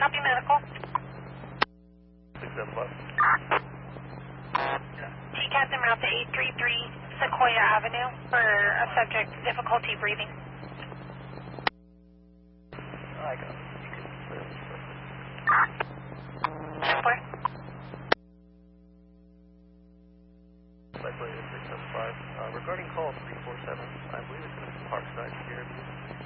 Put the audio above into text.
copy medical? 675. TCAS en route to 833 Sequoia Avenue for a subject difficulty breathing. I got it. You can clear this Support. Cyclade 675. Regarding call 347, I believe it's going to be Parkside here.